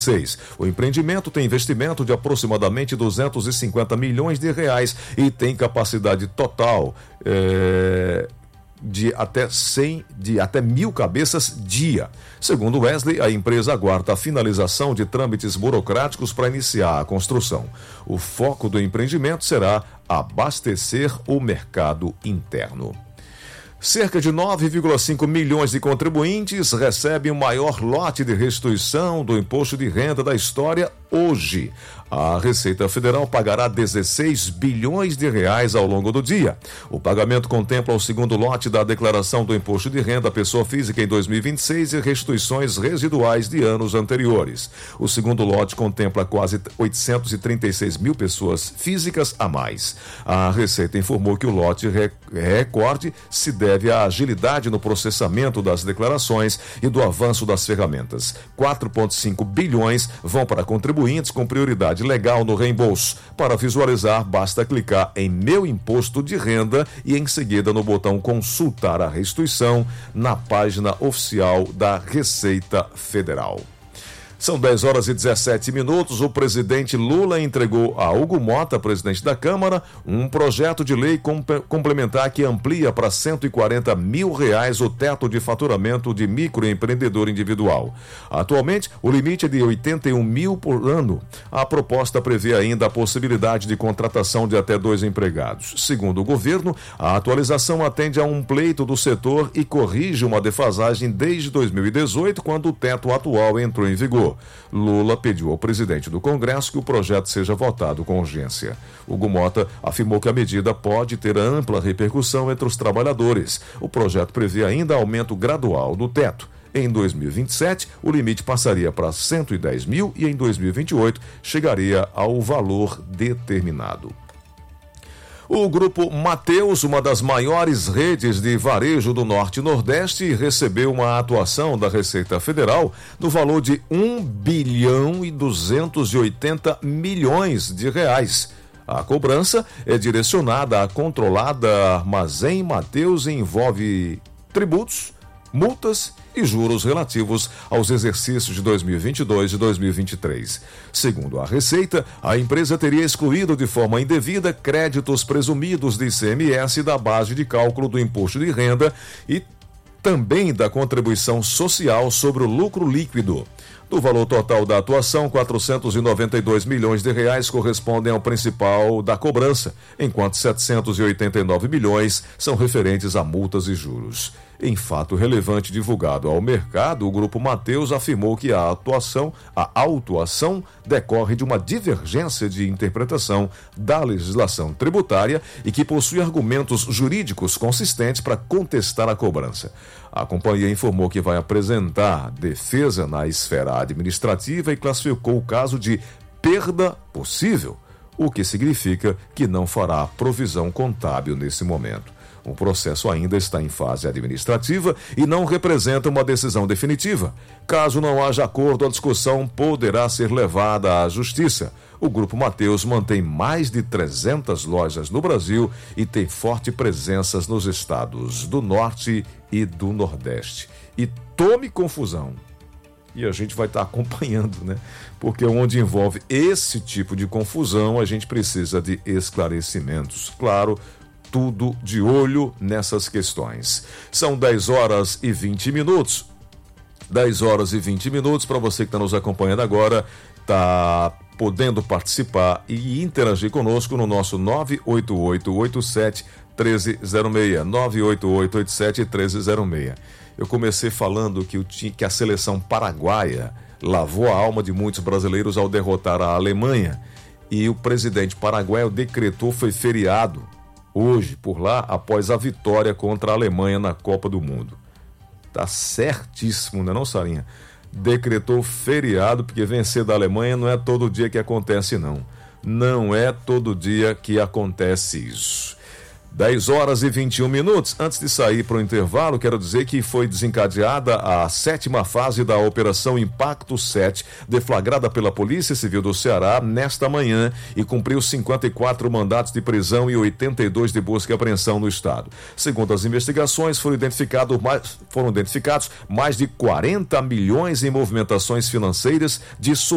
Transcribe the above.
O empreendimento tem investimento de aproximadamente 250 milhões de reais e tem capacidade total de até 1.000 cabeças dia. Segundo Wesley, a empresa aguarda a finalização de trâmites burocráticos para iniciar a construção. O foco do empreendimento será abastecer o mercado interno. Cerca de 9,5 milhões de contribuintes recebem o maior lote de restituição do imposto de renda da história hoje. A Receita Federal pagará 16 bilhões de reais ao longo do dia. O pagamento contempla o segundo lote da declaração do imposto de renda à pessoa física em 2026 e restituições residuais de anos anteriores. O segundo lote contempla quase 836 mil pessoas físicas a mais. A Receita informou que o lote recorde se deve à agilidade no processamento das declarações e do avanço das ferramentas. 4,5 bilhões vão para contribuintes com prioridade legal no reembolso. Para visualizar, basta clicar em Meu Imposto de Renda e em seguida no botão Consultar a Restituição na página oficial da Receita Federal. São 10 horas e 17 minutos. O presidente Lula entregou a Hugo Mota, presidente da Câmara, um projeto de lei complementar que amplia para 140 mil reais o teto de faturamento de microempreendedor individual. Atualmente, o limite é de 81 mil por ano. A proposta prevê ainda a possibilidade de contratação de até 2 empregados. Segundo o governo, a atualização atende a um pleito do setor e corrige uma defasagem desde 2018, quando o teto atual entrou em vigor. Lula pediu ao presidente do Congresso que o projeto seja votado com urgência. Hugo Mota afirmou que a medida pode ter ampla repercussão entre os trabalhadores. O projeto prevê ainda aumento gradual do teto. Em 2027, o limite passaria para 110 mil e em 2028 chegaria ao valor determinado. O Grupo Mateus, uma das maiores redes de varejo do Norte e Nordeste, recebeu uma atuação da Receita Federal no valor de 1 bilhão e 280 milhões de reais. A cobrança é direcionada à controlada Armazém Mateus e envolve tributos, multas e juros relativos aos exercícios de 2022 e 2023. Segundo a Receita, a empresa teria excluído de forma indevida créditos presumidos de ICMS da base de cálculo do imposto de renda e também da contribuição social sobre o lucro líquido. Do valor total da atuação, 492 milhões de reais correspondem ao principal da cobrança, enquanto 789 milhões são referentes a multas e juros. Em fato relevante divulgado ao mercado, o Grupo Mateus afirmou que a autuação decorre de uma divergência de interpretação da legislação tributária e que possui argumentos jurídicos consistentes para contestar a cobrança. A companhia informou que vai apresentar defesa na esfera administrativa e classificou o caso de perda possível, o que significa que não fará provisão contábil nesse momento. O processo ainda está em fase administrativa e não representa uma decisão definitiva. Caso não haja acordo, a discussão poderá ser levada à Justiça. O Grupo Mateus mantém mais de 300 lojas no Brasil e tem forte presença nos estados do Norte e do Nordeste. E tome confusão. E a gente vai estar acompanhando, né? Porque onde envolve esse tipo de confusão, a gente precisa de esclarecimentos. Claro, tudo de olho nessas questões. São 10 horas e 20 minutos. 10 horas e 20 minutos. Para você que está nos acompanhando agora, está podendo participar e interagir conosco no nosso 988-87-1306. 988-87-1306. Eu comecei falando que a seleção paraguaia lavou a alma de muitos brasileiros ao derrotar a Alemanha. E o presidente paraguaio decretou, foi feriado hoje por lá, após a vitória contra a Alemanha na Copa do Mundo. Tá certíssimo, não é não, Sarinha? Decretou feriado, porque vencer da Alemanha não é todo dia que acontece, não. Não é todo dia que acontece isso. 10 horas e 21 minutos. Antes de sair para o intervalo, quero dizer que foi desencadeada a 7ª fase da Operação Impacto 7, deflagrada pela Polícia Civil do Ceará nesta manhã e cumpriu 54 mandatos de prisão e 82 de busca e apreensão no estado. Segundo as investigações, foram identificados mais de 40 milhões em movimentações financeiras de